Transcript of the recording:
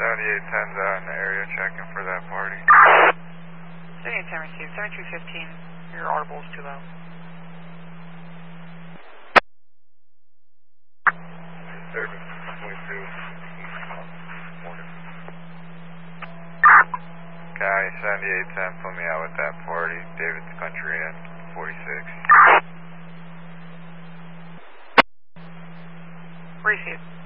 7810's out in the area checking for that party. 7810 received. 7315, your audible's too low. Service 22. County 7810, put me out with that party. David's Country Inn, 46. Received.